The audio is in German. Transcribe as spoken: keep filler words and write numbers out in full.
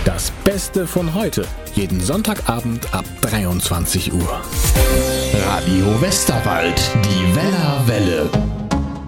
Das Beste von heute. Jeden Sonntagabend ab dreiundzwanzig Uhr. Radio Westerwald, die Weller Welle.